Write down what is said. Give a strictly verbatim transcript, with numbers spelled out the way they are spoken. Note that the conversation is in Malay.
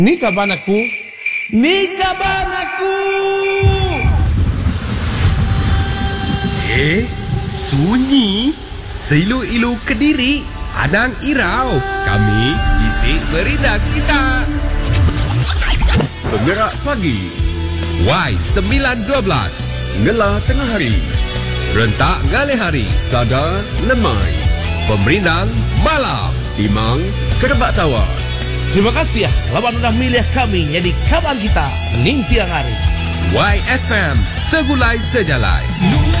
Ni kaban aku, ni kaban aku. Eh, sunyi. Seilu-ilu Kediri, Anang Irau. Kami isi berita kita. Penggerak pagi. Y sembilan dua belas. Ngela tengah hari. Rentak ngalih hari. Sadar lemai. Pemerindang malam. Timang kerebak tawas. Terima kasih ya, lawan udah milih kami jadi kawan kita, Ning Tiang Hari. Y F M, segulai sejalai.